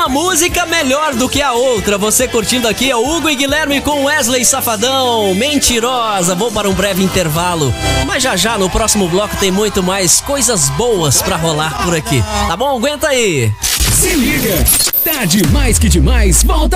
uma música melhor do que a outra. Você curtindo aqui é o Hugo e Guilherme com Wesley Safadão, Mentirosa. Vou para um breve intervalo, mas já no próximo bloco tem muito mais coisas boas pra rolar por aqui. Tá bom? Aguenta aí. Se liga, tá demais que demais, volta